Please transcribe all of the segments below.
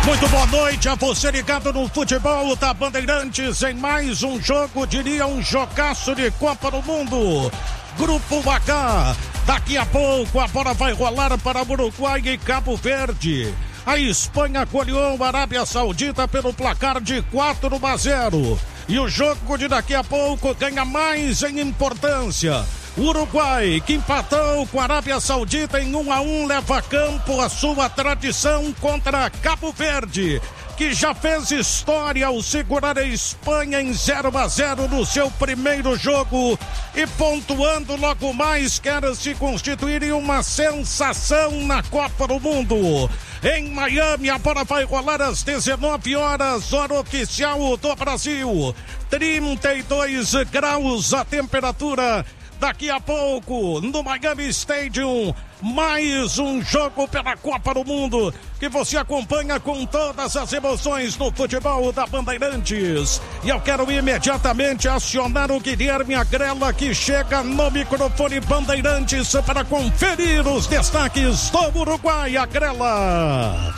Muito boa noite a você ligado no futebol da Bandeirantes em mais um jogo, diria um jogaço de Copa do Mundo. Grupo H, daqui a pouco a bola vai rolar para Uruguai e Cabo Verde. A Espanha goleou a Arábia Saudita pelo placar de 4-0. E o jogo de daqui a pouco ganha mais em importância. Uruguai, que empatou com a Arábia Saudita em 1-1, leva a campo a sua tradição contra Cabo Verde, que já fez história ao segurar a Espanha em 0-0 no seu primeiro jogo e pontuando logo mais quer se constituir em uma sensação na Copa do Mundo. Em Miami, a bola vai rolar às 19 horas, hora oficial do Brasil. 32 graus a temperatura. Daqui a pouco, no Miami Stadium, mais um jogo pela Copa do Mundo que você acompanha com todas as emoções no futebol da Bandeirantes. E eu quero imediatamente acionar o Guilherme Agrela, que chega no microfone Bandeirantes para conferir os destaques do Uruguai. Agrela.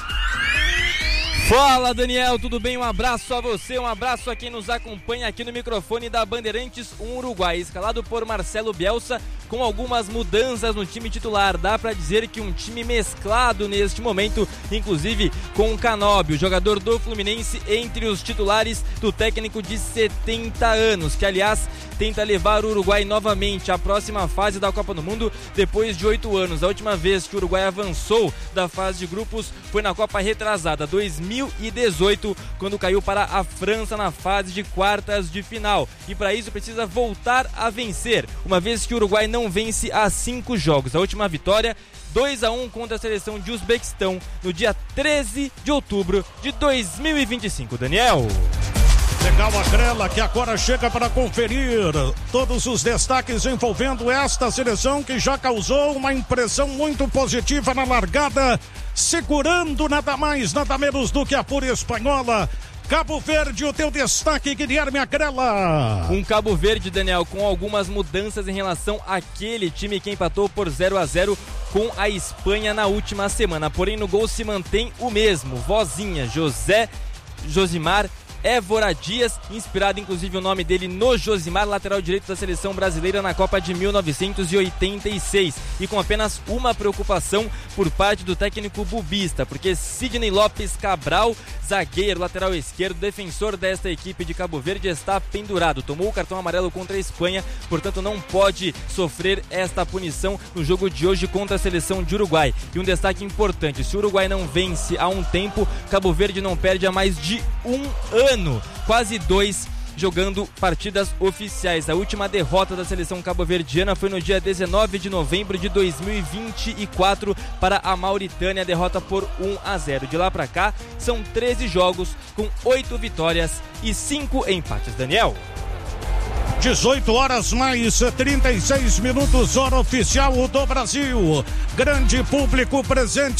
Fala, Daniel, tudo bem? Um abraço a você, um abraço a quem nos acompanha aqui no microfone da Bandeirantes. Uruguai, escalado por Marcelo Bielsa, com algumas mudanças no time titular. Dá pra dizer que um time mesclado neste momento, inclusive com o Canóbio, jogador do Fluminense, entre os titulares do técnico de 70 anos, que aliás tenta levar o Uruguai novamente à próxima fase da Copa do Mundo depois de 8 anos. A última vez que o Uruguai avançou da fase de grupos foi na Copa retrasada, 2018, quando caiu para a França na fase de quartas de final. E para isso precisa voltar a vencer, uma vez que o Uruguai não vence há 5 jogos. A última vitória, 2-1 contra a seleção de Uzbequistão no dia 13 de outubro de 2025. Daniel. Legal, Agrela, que agora chega para conferir todos os destaques envolvendo esta seleção que já causou uma impressão muito positiva na largada, segurando nada mais, nada menos do que a pura espanhola. Cabo Verde, o teu destaque, Guilherme Agrela. Um Cabo Verde, Daniel, com algumas mudanças em relação àquele time que empatou por 0-0 com a Espanha na última semana. Porém, no gol se mantém o mesmo, vozinha, Josimar Évora Dias, inspirado inclusive o nome dele no Josimar, lateral direito da seleção brasileira na Copa de 1986, e com apenas uma preocupação por parte do técnico bubista, porque Sidney Lopes Cabral, zagueiro, lateral esquerdo, defensor desta equipe de Cabo Verde, está pendurado, tomou o cartão amarelo contra a Espanha, portanto não pode sofrer esta punição no jogo de hoje contra a seleção de Uruguai. E um destaque importante, se o Uruguai não vence há um tempo, Cabo Verde não perde há mais de um ano, quase 2, jogando partidas oficiais. A última derrota da seleção cabo-verdiana foi no dia 19 de novembro de 2024 para a Mauritânia, derrota por 1-0. De lá para cá, são 13 jogos com 8 vitórias e 5 empates. Daniel. 18 horas mais 36 minutos, hora oficial do Brasil. Grande público presente